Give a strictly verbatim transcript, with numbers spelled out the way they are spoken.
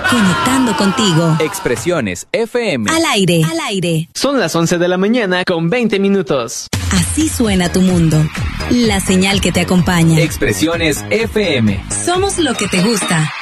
Conectando contigo. Expresiones F M. Al aire, al aire. Son las once de la mañana con veinte minutos. Así suena tu mundo. La señal que te acompaña. Expresiones F M. Somos lo que te gusta.